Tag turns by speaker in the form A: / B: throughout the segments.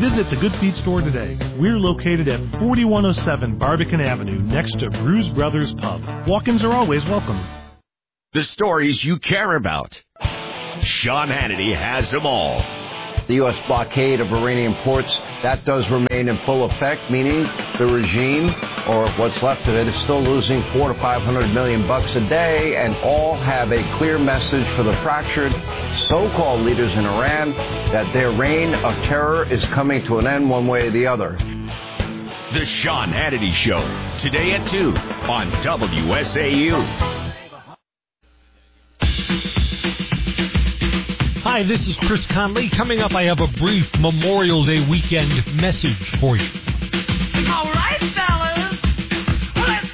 A: Visit the Good Feet store today. We're located at 4107 Barbican Avenue, next to Brews Brothers Pub. Walk-ins are always welcome.
B: The stories you care about. Sean Hannity has them all.
C: The U.S. blockade of Iranian ports, that does remain in full effect, meaning the regime, or what's left of it, is still losing $400 to $500 million a day, and all have a clear message for the fractured so-called leaders in Iran that their reign of terror is coming to an end one way or the other.
B: The Sean Hannity Show, today at 2 on WSAU.
D: Hi, this is Chris Conley. Coming up, I have a brief Memorial Day weekend message for you.
E: All right, fellas, let's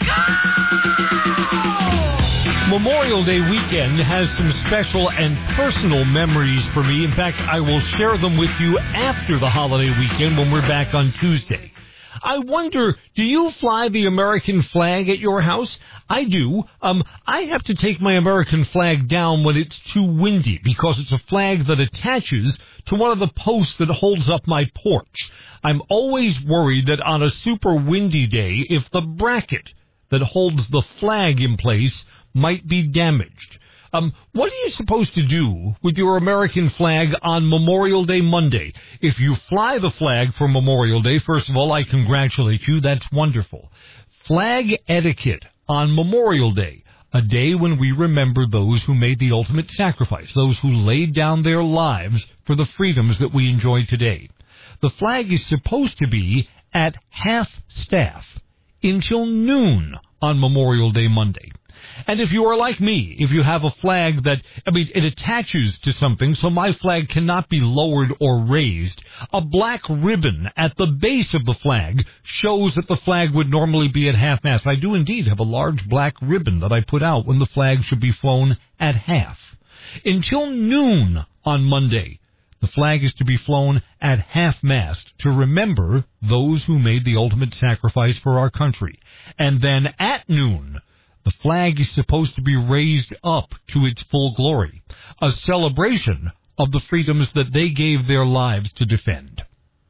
E: go!
D: Memorial Day weekend has some special and personal memories for me. In fact, I will share them with you after the holiday weekend when we're back on Tuesday. I wonder, do you fly the American flag at your house? I do. I have to take my American flag down when it's too windy because it's a flag that attaches to one of the posts that holds up my porch. I'm always worried that on a super windy day, if the bracket that holds the flag in place might be damaged. What are you supposed to do with your American flag on Memorial Day Monday? If you fly the flag for Memorial Day, first of all, I congratulate you. That's wonderful. Flag etiquette on Memorial Day, a day when we remember those who made the ultimate sacrifice, those who laid down their lives for the freedoms that we enjoy today. The flag is supposed to be at half staff until noon on Memorial Day Monday. And if you are like me, if you have a flag that, it attaches to something, so my flag cannot be lowered or raised, a black ribbon at the base of the flag shows that the flag would normally be at half-mast. I do indeed have a large black ribbon that I put out when the flag should be flown at half. Until noon on Monday, the flag is to be flown at half-mast to remember those who made the ultimate sacrifice for our country. And then at noon, the flag is supposed to be raised up to its full glory, a celebration of the freedoms that they gave their lives to defend.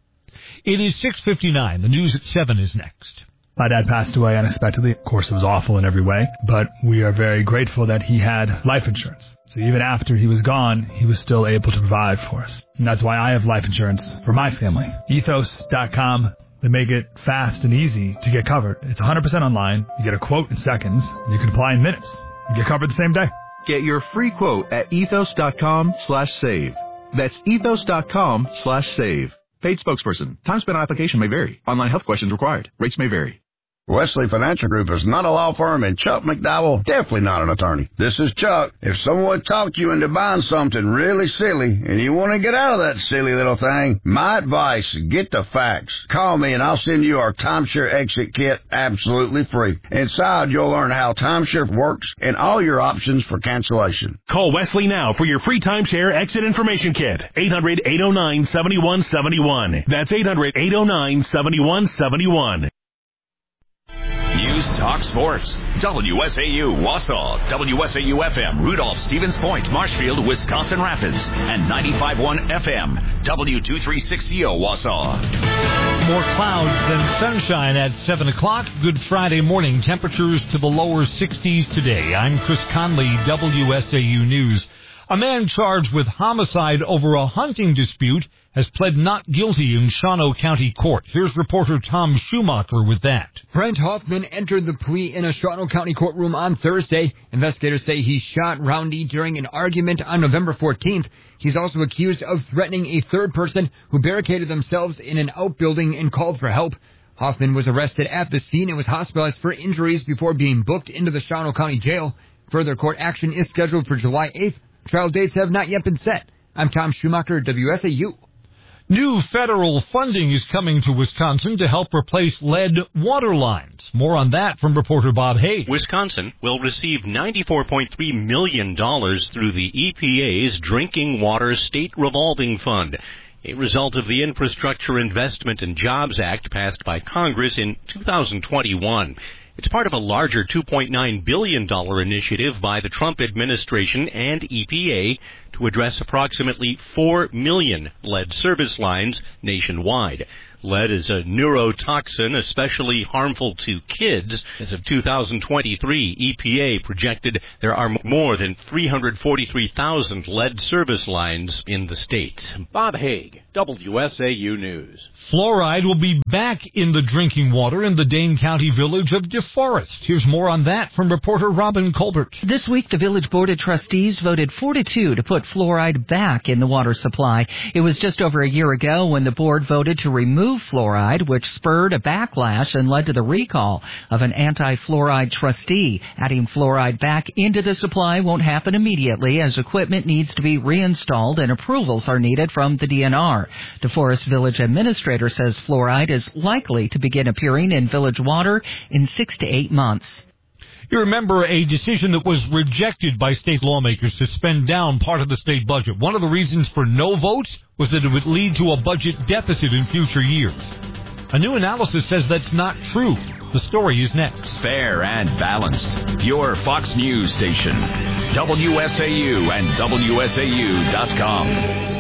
D: It is 6:59. The news at 7 is next.
F: My dad passed away unexpectedly. Of course, it was awful in every way, but we are very grateful that he had life insurance. So even after he was gone, he was still able to provide for us. And that's why I have life insurance for my family. Ethos.com. They make it fast and easy to get covered. It's 100% online. You get a quote in seconds. And you can apply in minutes. You get covered the same day.
G: Get your free quote at ethos.com/save. That's ethos.com/save. Paid spokesperson. Time spent on application may vary. Online health questions required. Rates may vary.
H: Wesley Financial Group is not a law firm, and Chuck McDowell definitely not an attorney. This is Chuck. If someone talked you into buying something really silly and you want to get out of that silly little thing, my advice, get the facts. Call me and I'll send you our timeshare exit kit absolutely free. Inside, you'll learn how timeshare works and all your options for cancellation.
A: Call Wesley now for your free timeshare exit information kit. 800-809-7171. That's 800-809-7171.
B: News Talk Sports. WSAU Wausau, WSAU FM, Rudolph, Stevens Point, Marshfield, Wisconsin Rapids, and 95.1 FM, W236CO Wausau.
D: More clouds than sunshine at 7 o'clock. Good Friday morning. Temperatures to the lower 60s today. I'm Chris Conley, WSAU News. A man charged with homicide over a hunting dispute has pled not guilty in Shawano County Court. Here's reporter Tom Schumacher with that.
I: Brent Hoffman entered the plea in a Shawano County courtroom on Thursday. Investigators say he shot Roundy during an argument on November 14th. He's also accused of threatening a third person who barricaded themselves in an outbuilding and called for help. Hoffman was arrested at the scene and was hospitalized for injuries before being booked into the Shawano County Jail. Further court action is scheduled for July 8th. Trial dates have not yet been set. I'm Tom Schumacher, WSAU.
D: New federal funding is coming to Wisconsin to help replace lead water lines. More on that from reporter Bob Hayes.
J: Wisconsin will receive $94.3 million through the EPA's Drinking Water State Revolving Fund, a result of the Infrastructure Investment and Jobs Act passed by Congress in 2021. It's part of a larger $2.9 billion initiative by the Trump administration and EPA to address approximately 4 million lead service lines nationwide. Lead is a neurotoxin especially harmful to kids. As of 2023, EPA projected there are more than 343,000 lead service lines in the state.
K: Bob Haig, WSAU News.
D: Fluoride will be back in the drinking water in the Dane County village of DeForest. Here's more on that from reporter Robin Colbert.
L: This week, the Village Board of Trustees voted 4-2 to put fluoride back in the water supply. It was just over a year ago when the board voted to remove fluoride, which spurred a backlash and led to the recall of an anti-fluoride trustee. Adding fluoride back into the supply won't happen immediately, as equipment needs to be reinstalled and approvals are needed from the DNR. DeForest Village Administrator says fluoride is likely to begin appearing in village water in 6 to 8 months.
D: You remember a decision that was rejected by state lawmakers to spend down part of the state budget. One of the reasons for no votes was that it would lead to a budget deficit in future years. A new analysis says that's not true. The story is next.
B: Fair and balanced. Your Fox News station. WSAU and WSAU.com.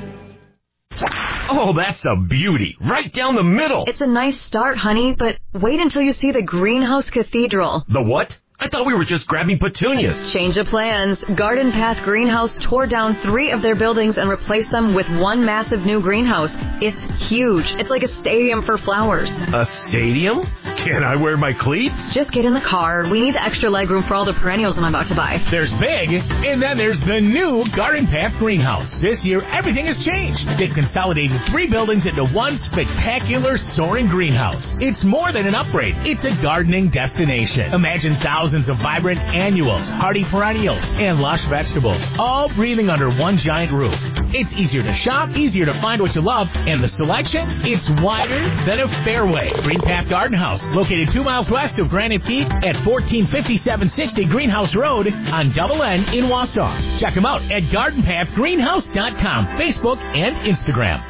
M: Oh, that's a beauty. Right down the middle.
N: It's a nice start, honey, but wait until you see the Greenhouse Cathedral.
M: The what? I thought we were just grabbing petunias.
N: Change of plans. Garden Path Greenhouse tore down 3 of their buildings and replaced them with one massive new greenhouse. It's huge. It's like a stadium for flowers.
M: A stadium? Can I wear my cleats?
N: Just get in the car. We need the extra legroom for all the perennials I'm about to buy.
O: There's big, and then there's the new Garden Path Greenhouse. This year, everything has changed. They've consolidated 3 buildings into one spectacular soaring greenhouse. It's more than an upgrade. It's a gardening destination. Imagine thousands of vibrant annuals, hardy perennials, and lush vegetables, all breathing under one giant roof. It's easier to shop, easier to find what you love, and the selection, it's wider than a fairway. Green Path Garden House, located 2 miles west of Granite Peak at 145760 Greenhouse Road on Double N in Wausau. Check them out at gardenpathgreenhouse.com, Facebook, and Instagram.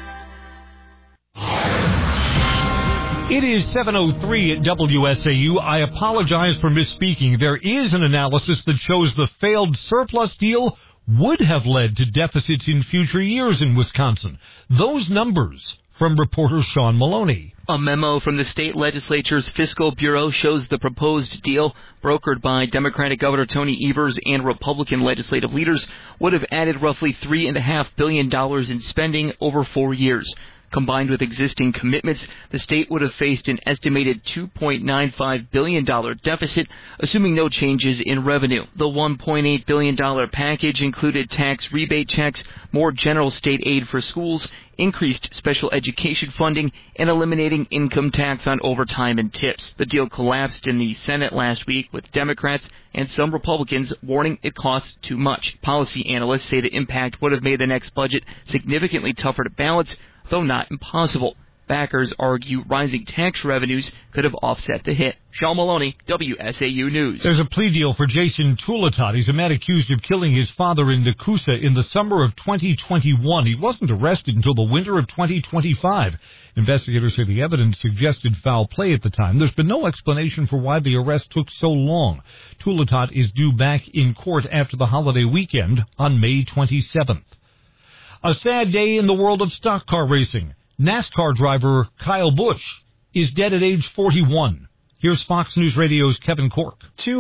D: It is 7:03 at WSAU. I apologize for misspeaking. There is an analysis that shows the failed surplus deal would have led to deficits in future years in Wisconsin. Those numbers from reporter Sean Maloney.
P: A memo from the state legislature's Fiscal Bureau shows the proposed deal, brokered by Democratic Governor Tony Evers and Republican legislative leaders, would have added roughly $3.5 billion in spending over 4 years. Combined with existing commitments, the state would have faced an estimated $2.95 billion deficit, assuming no changes in revenue. The $1.8 billion package included tax rebate checks, more general state aid for schools, increased special education funding, and eliminating income tax on overtime and tips. The deal collapsed in the Senate last week, with Democrats and some Republicans warning it costs too much. Policy analysts say the impact would have made the next budget significantly tougher to balance, though not impossible. Backers argue rising tax revenues could have offset the hit. Sean Maloney, WSAU News.
D: There's a plea deal for Jason Tulitot. He's a man accused of killing his father in Nakusa in the summer of 2021. He wasn't arrested until the winter of 2025. Investigators say the evidence suggested foul play at the time. There's been no explanation for why the arrest took so long. Tulitot is due back in court after the holiday weekend on May 27th. A sad day in the world of stock car racing. NASCAR driver Kyle Busch is dead at age 41. Here's Fox News Radio's Kevin Cork.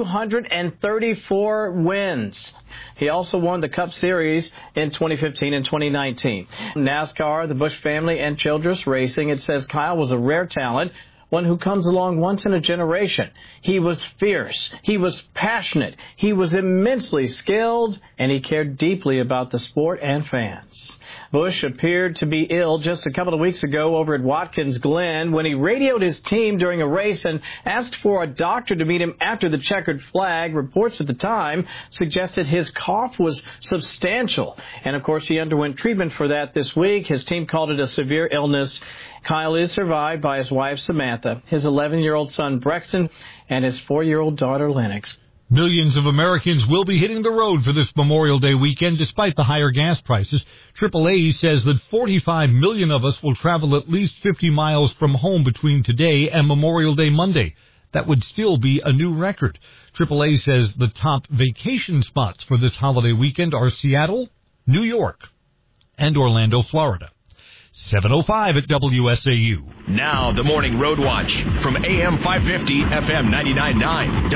Q: 234 wins. He also won the Cup Series in 2015 and 2019. NASCAR, the Busch family, and Childress Racing, it says Kyle was a rare talent, one who comes along once in a generation. He was fierce. He was passionate. He was immensely skilled, and he cared deeply about the sport and fans. Busch appeared to be ill just a couple of weeks ago over at Watkins Glen when he radioed his team during a race and asked for a doctor to meet him after the checkered flag. Reports at the time suggested his cough was substantial. And, of course, he underwent treatment for that this week. His team called it a severe illness. Kyle is survived by his wife, Samantha, his 11-year-old son, Brexton, and his 4-year-old daughter, Lennox.
D: Millions of Americans will be hitting the road for this Memorial Day weekend despite the higher gas prices. AAA says that 45 million of us will travel at least 50 miles from home between today and Memorial Day Monday. That would still be a new record. AAA says the top vacation spots for this holiday weekend are Seattle, New York, and Orlando, Florida. 7:05 at WSAU.
B: Now the Morning Road Watch from AM 550, FM 99.9,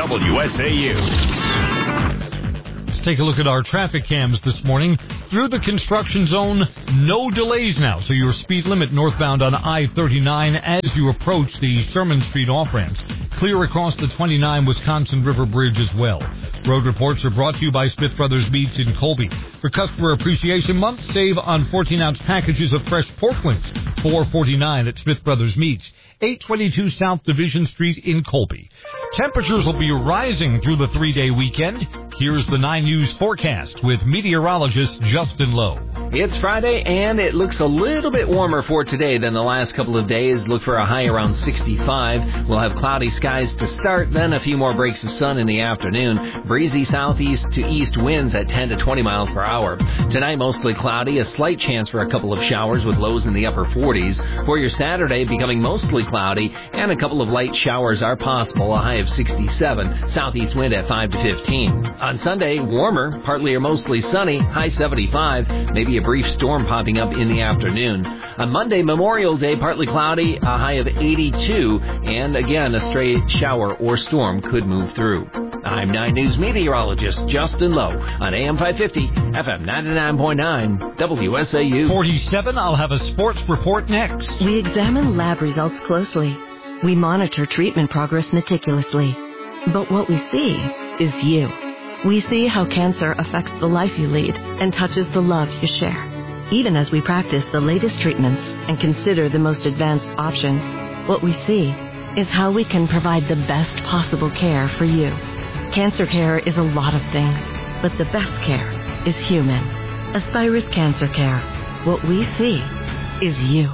B: WSAU.
D: Let's take a look at our traffic cams this morning. Through the construction zone, no delays now, so your speed limit northbound on I-39 as you approach the Sherman Street off-ramps. Clear across the 29 Wisconsin River Bridge as well. Road reports are brought to you by Smith Brothers Meats in Colby. For Customer Appreciation Month, save on 14-ounce packages of fresh pork links, $4.49 at Smith Brothers Meats, 822 South Division Street in Colby. Temperatures will be rising through the 3-day weekend. Here's the 9 News forecast with meteorologist Justin Lowe.
R: It's Friday, and it looks a little bit warmer for today than the last couple of days. Look for a high around 65. We'll have cloudy skies to start, then a few more breaks of sun in the afternoon. Breezy southeast to east winds at 10 to 20 miles per hour. Tonight, mostly cloudy, a slight chance for a couple of showers with lows in the upper 40s. For your Saturday, becoming mostly cloudy, and a couple of light showers are possible, a high of 67. Southeast wind at 5 to 15. On Sunday, warmer, partly or mostly sunny, high 75. Maybe a brief storm popping up in the afternoon. On Monday, Memorial Day, partly cloudy, a high of 82, and again, a stray shower or storm could move through. I'm 9 News meteorologist Justin Lowe on AM 550, FM 99.9, WSAU.
D: 47, I'll have a sports report next.
S: We examine lab results closely. We monitor treatment progress meticulously. But what we see is you. We see how cancer affects the life you lead and touches the love you share. Even as we practice the latest treatments and consider the most advanced options, what we see is how we can provide the best possible care for you. Cancer care is a lot of things, but the best care is human. Aspirus Cancer Care. What we see is you.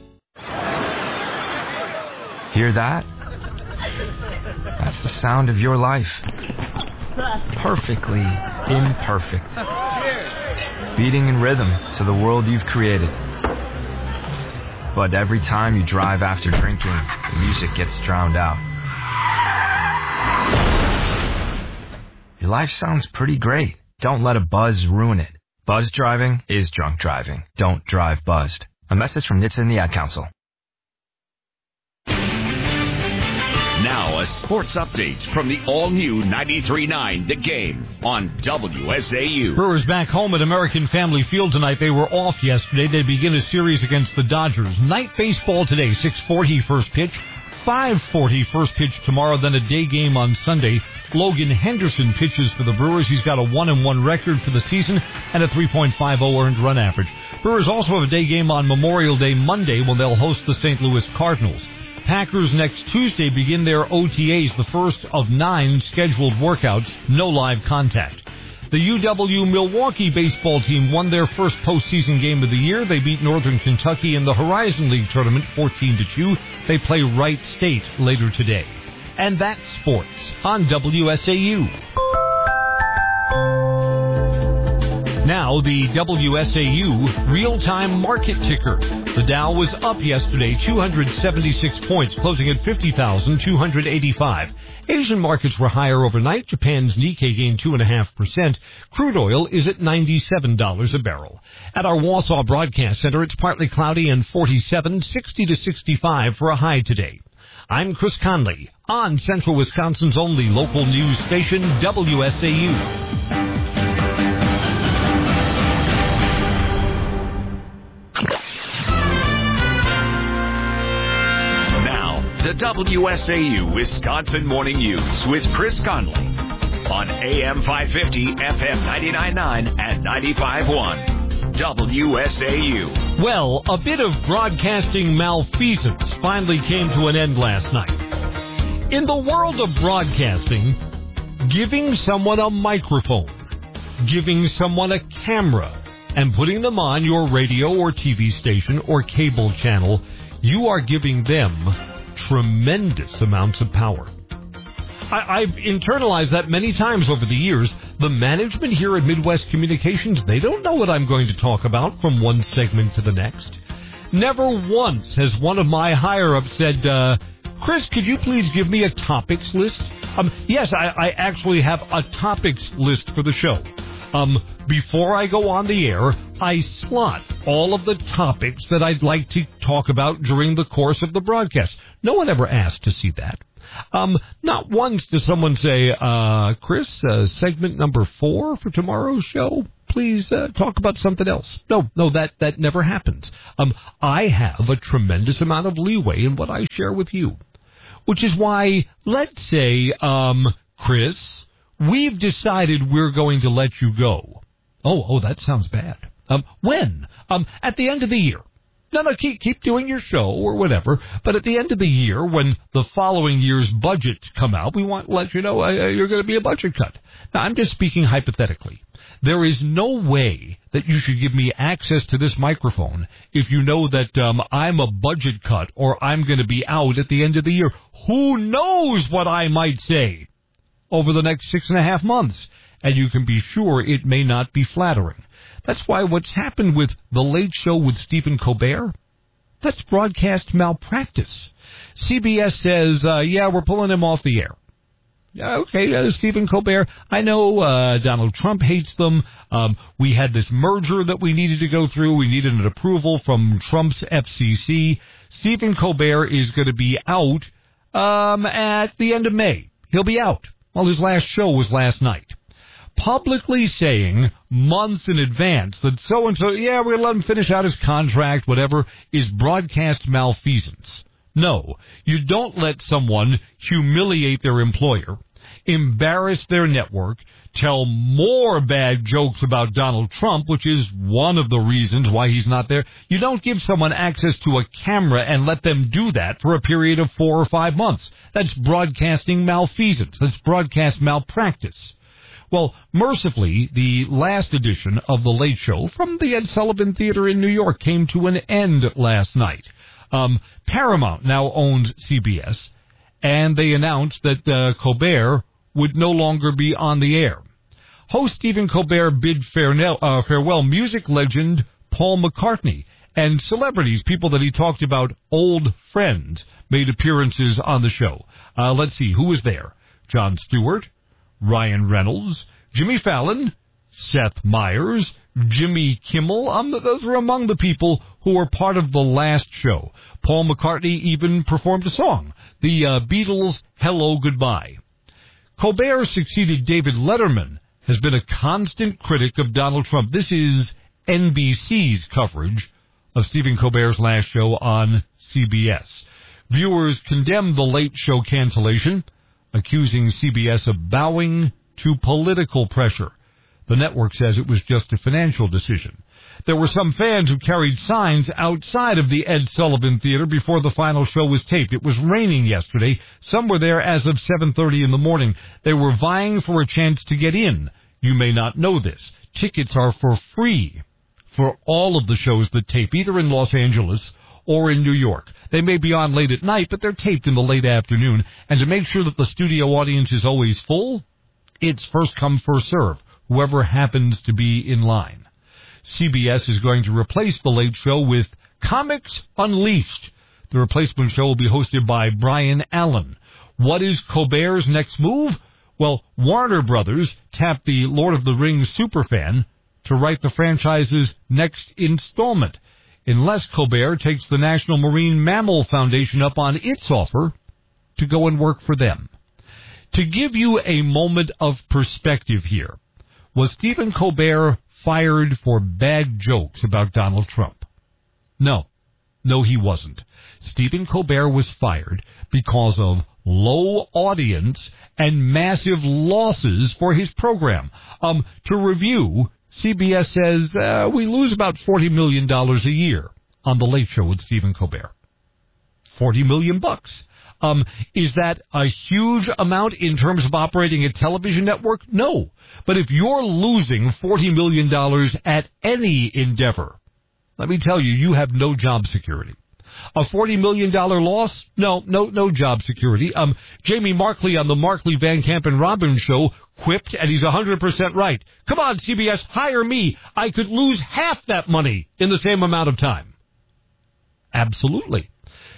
T: Hear that? That's the sound of your life. Perfectly imperfect. Beating in rhythm to the world you've created. But every time you drive after drinking, the music gets drowned out. Your life sounds pretty great. Don't let a buzz ruin it. Buzz driving is drunk driving. Don't drive buzzed. A message from NHTSA and the Ad Council.
B: Now a sports update from the all-new 93.9 The Game on WSAU.
D: Brewers back home at American Family Field tonight. They were off yesterday. They begin a series against the Dodgers. Night baseball today, 6:40 first pitch, 5:40 first pitch tomorrow, then a day game on Sunday. Logan Henderson pitches for the Brewers. He's got a 1-1 record for the season and a 3.50 earned run average. Brewers also have a day game on Memorial Day Monday when they'll host the St. Louis Cardinals. Packers next Tuesday begin their OTAs, the first of 9 scheduled workouts, no live contact. The UW Milwaukee baseball team won their first postseason game of the year. They beat Northern Kentucky in the Horizon League tournament 14-2. They play Wright State later today. And that's sports on WSAU. Now, the WSAU real-time market ticker. The Dow was up yesterday, 276 points, closing at 50,285. Asian markets were higher overnight. Japan's Nikkei gained 2.5%. Crude oil is at $97 a barrel. At our Wausau Broadcast Center, it's partly cloudy and 47, 60 to 65 for a high today. I'm Chris Conley on Central Wisconsin's only local news station, WSAU.
B: The WSAU Wisconsin Morning News with Chris Conley on AM 550, FM 99.9 and 95.1 WSAU.
D: Well, a bit of broadcasting malfeasance finally came to an end last night. In the world of broadcasting, giving someone a microphone, giving someone a camera, and putting them on your radio or TV station or cable channel, you are giving them tremendous amounts of power. I've internalized that many times over the years. The management here at Midwest Communications, they don't know what I'm going to talk about from one segment to the next. Never once has one of my higher-ups said, Chris, could you please give me a topics list? Yes, I actually have a topics list for the show. Before I go on the air, I slot all of the topics that I'd like to talk about during the course of the broadcast. No one ever asked to see that. Not once does someone say, Chris, segment number 4 for tomorrow's show, please talk about something else. No, that never happens. I have a tremendous amount of leeway in what I share with you, which is why, let's say, Chris, we've decided we're going to let you go. Oh, that sounds bad. When? At the end of the year. No, keep doing your show or whatever. But at the end of the year, when the following year's budgets come out, we want to let you know you're going to be a budget cut. Now, I'm just speaking hypothetically. There is no way that you should give me access to this microphone if you know that I'm a budget cut or I'm going to be out at the end of the year. Who knows what I might say over the next 6.5 months? And you can be sure it may not be flattering. That's why what's happened with The Late Show with Stephen Colbert, that's broadcast malpractice. CBS says, we're pulling him off the air. Okay, Stephen Colbert, I know Donald Trump hates them. We had this merger that we needed to go through. We needed an approval from Trump's FCC. Stephen Colbert is going to be out at the end of May. He'll be out. Well, his last show was last night. Publicly saying months in advance that so-and-so, we're going to let him finish out his contract, whatever, is broadcast malfeasance. No, you don't let someone humiliate their employer, embarrass their network, tell more bad jokes about Donald Trump, which is one of the reasons why he's not there. You don't give someone access to a camera and let them do that for a period of 4 or 5 months. That's broadcasting malfeasance. That's broadcast malpractice. Well, mercifully, the last edition of The Late Show from the Ed Sullivan Theater in New York came to an end last night. Paramount now owns CBS, and they announced that Colbert would no longer be on the air. Host Stephen Colbert bid farewell music legend Paul McCartney, and celebrities, people that he talked about, old friends, made appearances on the show. Let's see, who was there? Jon Stewart, Ryan Reynolds, Jimmy Fallon, Seth Meyers, Jimmy Kimmel. Those were among the people who were part of the last show. Paul McCartney even performed a song, the Beatles' Hello Goodbye. Colbert succeeded David Letterman, has been a constant critic of Donald Trump. This is NBC's coverage of Stephen Colbert's last show on CBS. Viewers condemned the Late Show cancellation, accusing CBS of bowing to political pressure. The network says it was just a financial decision. There were some fans who carried signs outside of the Ed Sullivan Theater before the final show was taped. It was raining yesterday. Some were there as of 7:30 in the morning. They were vying for a chance to get in. You may not know this. Tickets are for free for all of the shows that tape, either in Los Angeles or in New York. They may be on late at night, but they're taped in the late afternoon. And to make sure that the studio audience is always full, it's first come, first serve, whoever happens to be in line. CBS is going to replace The Late Show with Comics Unleashed. The replacement show will be hosted by Brian Allen. What is Colbert's next move? Well, Warner Brothers tapped the Lord of the Rings superfan to write the franchise's next installment, unless Colbert takes the National Marine Mammal Foundation up on its offer to go and work for them. To give you a moment of perspective here, was Stephen Colbert fired for bad jokes about Donald Trump? No, he wasn't. Stephen Colbert was fired because of low audience and massive losses for his program. To review, CBS says we lose about $40 million a year on The Late Show with Stephen Colbert. $40 million. Is that a huge amount in terms of operating a television network? No. But if you're losing $40 million at any endeavor, let me tell you, you have no job security. A $40 million loss? No job security. Jamie Markley on the Markley, Van Camp, and Robbins show quipped, and he's 100% right. Come on, CBS, hire me. I could lose half that money in the same amount of time. Absolutely.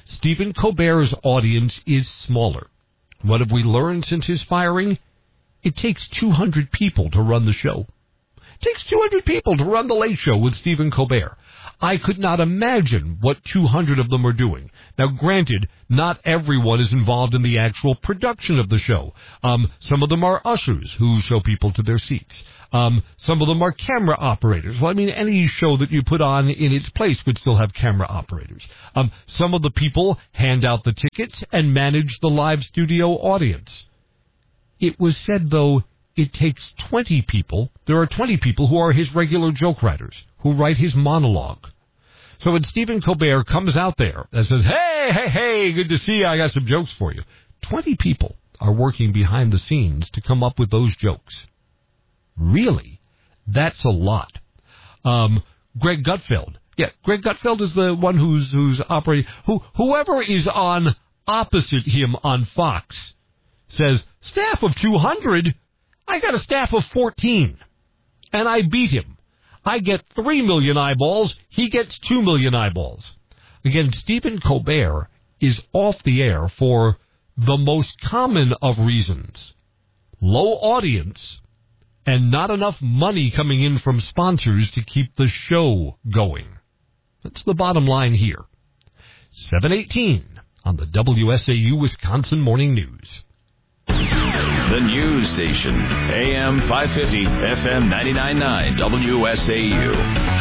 D: Stephen Colbert's audience is smaller. What have we learned since his firing? It takes 200 people to run the show. It takes 200 people to run the Late Show with Stephen Colbert. I could not imagine what 200 of them are doing. Now, granted, not everyone is involved in the actual production of the show. Some of them are ushers who show people to their seats. Some of them are camera operators. Well, I mean, any show that you put on in its place would still have camera operators. Some of the people hand out the tickets and manage the live studio audience. It was said, though, it takes 20 people. There are 20 people who are his regular joke writers, who write his monologue. So when Stephen Colbert comes out there and says, hey, good to see you, I got some jokes for you, 20 people are working behind the scenes to come up with those jokes. Really? That's a lot. Greg Gutfeld. Yeah, Greg Gutfeld is the one who's operating. Whoever is on opposite him on Fox says, staff of 200? I got a staff of 14, and I beat him. I get 3 million eyeballs. He gets 2 million eyeballs. Again, Stephen Colbert is off the air for the most common of reasons. Low audience and not enough money coming in from sponsors to keep the show going. That's the bottom line here. 7:18 on the WSAU Wisconsin Morning News.
B: The news station, AM 550, FM 99.9, WSAU.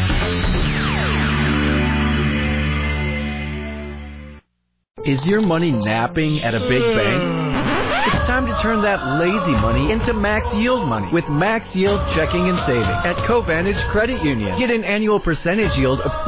K: Is your money napping at a big bank? It's time to turn that lazy money into max yield money with Max Yield Checking and Saving at Covantage Credit Union. Get an annual percentage yield of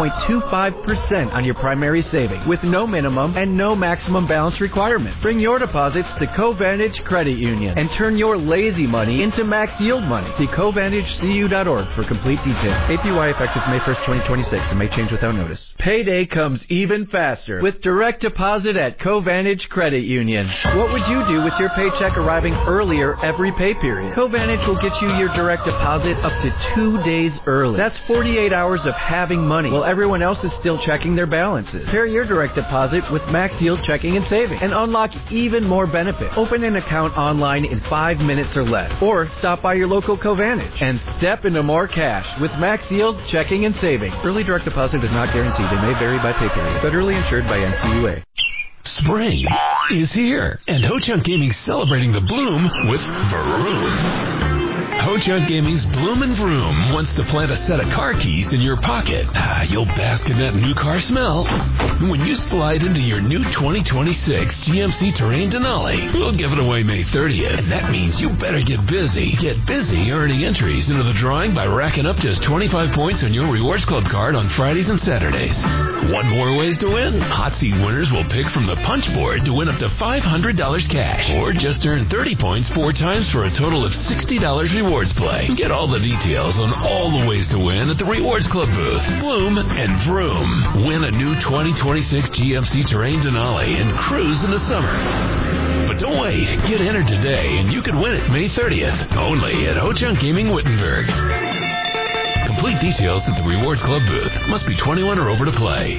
K: 3.25% on your primary savings with no minimum and no maximum balance requirement. Bring your deposits to Covantage Credit Union and turn your lazy money into max yield money. See CovantageCU.org for complete details. APY effective May 1st, 2026 and may change without notice. Payday comes even faster with direct deposit at Covantage Credit Union. What would you do with your paycheck arriving earlier every pay period? Covantage will get you your direct deposit up to 2 days early. That's 48 hours of having money while everyone else is still checking their balances. Pair your direct deposit with Max Yield Checking and Saving and unlock even more benefits. Open an account online in 5 minutes or less. Or stop by your local Covantage and step into more cash with Max Yield Checking and Saving. Early direct deposit is not guaranteed and may vary by pay period. Federally insured by NCUA.
M: Spring is here, and Ho-Chunk Gaming's celebrating the bloom with Vroom. Ho-Chunk Gaming's Bloom and Vroom wants to plant a set of car keys in your pocket. You'll bask in that new car smell. When you slide into your new 2026 GMC Terrain Denali, we'll give it away May 30th, and that means you better get busy. Get busy earning entries into the drawing by racking up just 25 points on your Rewards Club card on Fridays and Saturdays. One more ways to win. Hot Seat winners will pick from the punch board to win up to $500 cash, or just earn 30 points 4 times for a total of $60 rewards play. Get all the details on all the ways to win at the Rewards Club booth. Bloom and Vroom. Win a new 2026 GMC Terrain Denali and cruise in the summer. But don't wait. Get entered today and you could win it May 30th. Only at Ho-Chunk Gaming Wittenberg. Complete details at the Rewards Club booth. Must be 21 or over to play.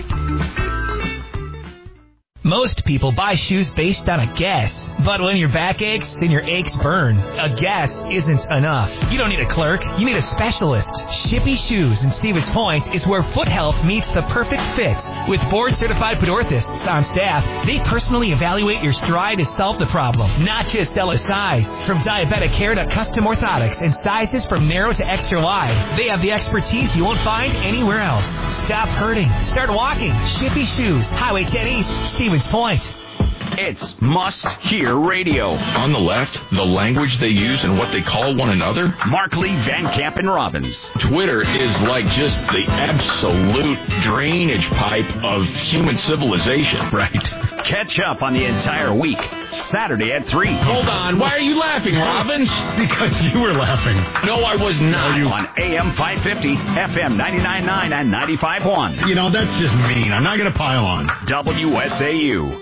U: Most people buy shoes based on a guess. But when your back aches and your aches burn, a guess isn't enough. You don't need a clerk. You need a specialist. Shippy Shoes in Stevens Point is where foot health meets the perfect fit. With board-certified podorthists on staff, they personally evaluate your stride to solve the problem, not just sell a size. From diabetic care to custom orthotics and sizes from narrow to extra wide, they have the expertise you won't find anywhere else. Stop hurting. Start walking. Shippy Shoes, Highway 10 East, Stevens Point.
B: It's must-hear radio.
V: On the left, the language they use and what they call one another.
B: Markley, Van Camp, and Robbins.
V: Twitter is like just the absolute drainage pipe of human civilization.
B: Right. Catch up on the entire week. Saturday at 3.
V: Hold on. Why are you laughing, Robbins?
M: Because you were laughing.
V: No, I was not.
B: On AM 550, FM 99.9, and 95.1.
M: You know, that's just mean. I'm not going to pile on.
B: WSAU.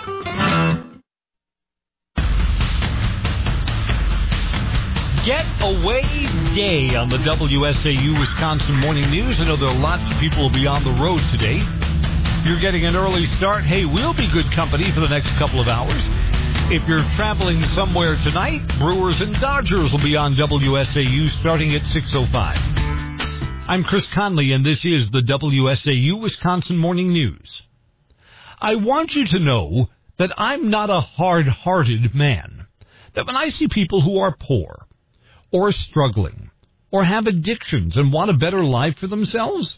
D: Getaway Day on the WSAU Wisconsin Morning News. I know there are lots of people who will be on the road today. you're getting an early start, hey, we'll be good company for the next couple of hours. If you're traveling somewhere tonight, Brewers and Dodgers will be on WSAU starting at 6:05. I'm Chris Conley, and this is the WSAU Wisconsin Morning News. I want you to know that I'm not a hard-hearted man. That when I see people who are poor or struggling or have addictions and want a better life for themselves,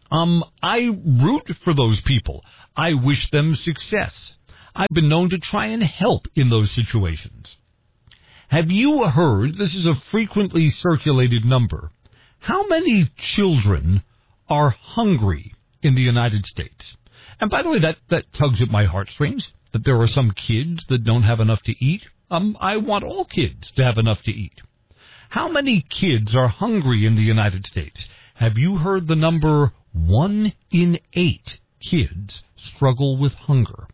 D: I root for those people. I wish them success. I've been known to try and help in those situations. Have you heard, this is a frequently circulated number, how many children are hungry in the United States? And by the way, that tugs at my heartstrings, that there are some kids that don't have enough to eat. I want all kids to have enough to eat. How many kids are hungry in the United States? Have you heard the number 1 in 8 kids struggle with hunger?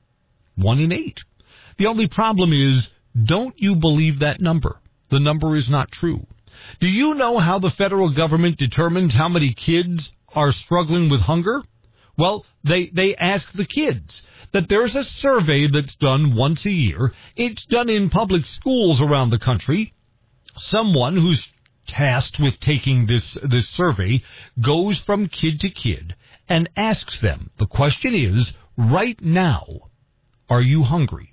D: 1 in 8. The only problem is, don't you believe that number? The number is not true. Do you know how the federal government determines how many kids are struggling with hunger? Well, they ask the kids. That there's a survey that's done once a year. It's done in public schools around the country. Someone who's tasked with taking this survey goes from kid to kid and asks them, the question is, right now, are you hungry?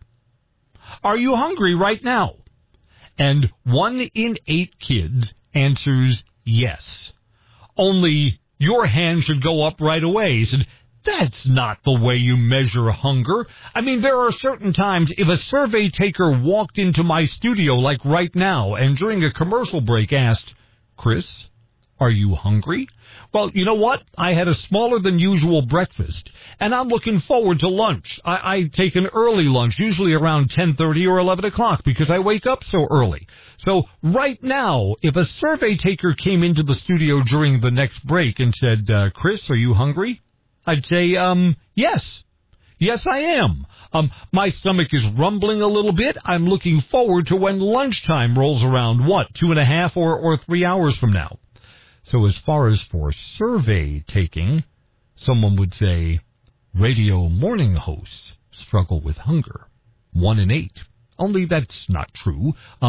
D: Are you hungry right now? And 1 in 8 kids answers yes. Only your hand should go up right away. He said, that's not the way you measure hunger. I mean, there are certain times if a survey taker walked into my studio like right now and during a commercial break asked, Chris, are you hungry? Well, you know what? I had a smaller than usual breakfast, and I'm looking forward to lunch. I take an early lunch, usually around 10:30 or 11 o'clock, because I wake up so early. So right now, if a survey taker came into the studio during the next break and said, Chris, are you hungry? I'd say, yes. Yes, I am. My stomach is rumbling a little bit. I'm looking forward to when lunchtime rolls around, 2.5 or 3 hours from now. So as far as for survey taking, someone would say, radio morning hosts struggle with hunger. 1 in 8. Only that's not true.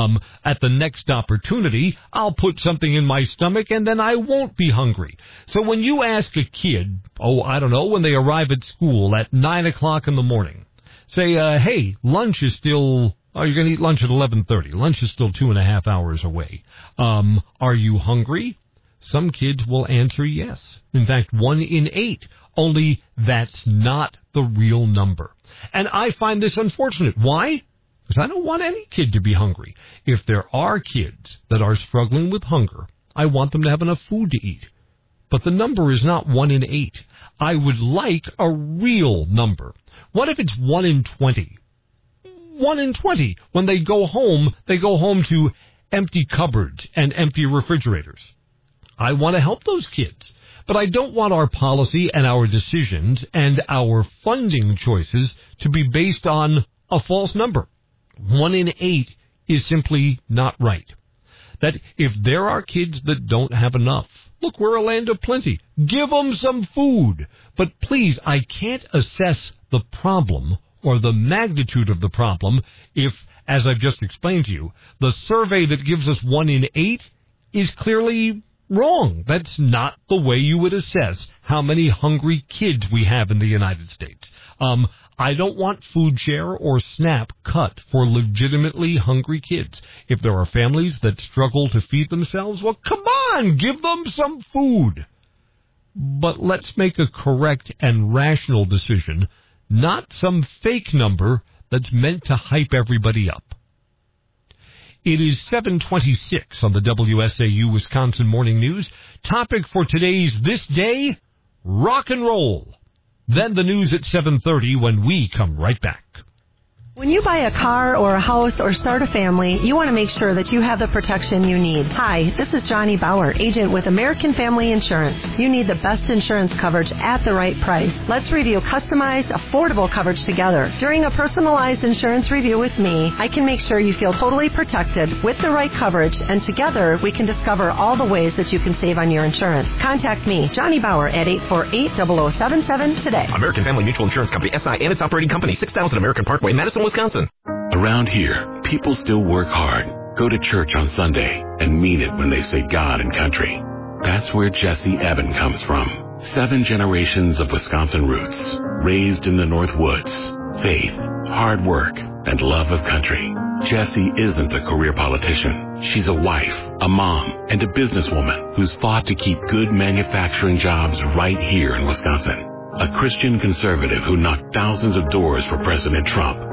D: At the next opportunity, I'll put something in my stomach and then I won't be hungry. So when you ask a kid, when they arrive at school at 9 o'clock in the morning, say, hey, lunch is still, you're going to eat lunch at 11:30. Lunch is still 2.5 hours away. Are you hungry? Some kids will answer yes. In fact, 1 in 8. Only that's not the real number. And I find this unfortunate. Why? Because I don't want any kid to be hungry. If there are kids that are struggling with hunger, I want them to have enough food to eat. But the number is not 1 in 8. I would like a real number. What if it's 1 in 20? 1 in 20. When they go home to empty cupboards and empty refrigerators. I want to help those kids. But I don't want our policy and our decisions and our funding choices to be based on a false number. 1 in 8 is simply not right. That if there are kids that don't have enough, look, we're a land of plenty. Give them some food. But please, I can't assess the problem or the magnitude of the problem if, as I've just explained to you, the survey that gives us 1 in 8 is clearly wrong. That's not the way you would assess how many hungry kids we have in the United States. I don't want food share or SNAP cut for legitimately hungry kids. If there are families that struggle to feed themselves, well, come on, give them some food. But let's make a correct and rational decision, not some fake number that's meant to hype everybody up. It is 7:26 on the WSAU Wisconsin Morning News. Topic for today's This Day, rock and roll. Then the news at 7:30 when we come right back.
C: When you buy a car or a house or start a family, you want to make sure that you have the protection you need. Hi, this is Johnny Bauer, agent with American Family Insurance. You need the best insurance coverage at the right price. Let's review customized, affordable coverage together. During a personalized insurance review with me, I can make sure you feel totally protected with the right coverage, and together we can discover all the ways that you can save on your insurance. Contact me, Johnny Bauer, at 848-0077 today.
E: American Family Mutual Insurance Company, SI, and its operating company, 6000 American Parkway, Madison, Wisconsin.
W: Around here, people still work hard, go to church on Sunday, and mean it when they say God and country. That's where Jesse Eben comes from. 7 generations of Wisconsin roots, raised in the North Woods. Faith, hard work, and love of country. Jessie isn't a career politician. She's a wife, a mom, and a businesswoman who's fought to keep good manufacturing jobs right here in Wisconsin. A Christian conservative who knocked thousands of doors for President Trump